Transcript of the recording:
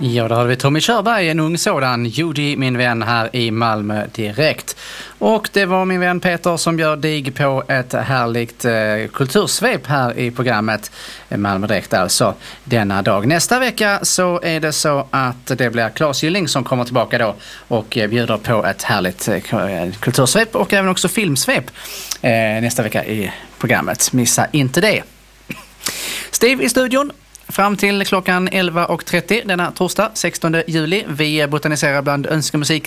Ja, då har vi Tommy Körberg, en ung sådan, Judy, min vän här i Malmö direkt. Och det var min vän Peter som gör dig på ett härligt kultursvep här i programmet Malmö direkt alltså denna dag. Nästa vecka så är det så att det blir Claes Gylling som kommer tillbaka då och bjuder på ett härligt kultursvep och även också filmsvep nästa vecka i programmet. Missa inte det. Steve i studion. Fram till klockan 11.30 denna torsdag 16 juli. Vi botaniserar bland önskemusik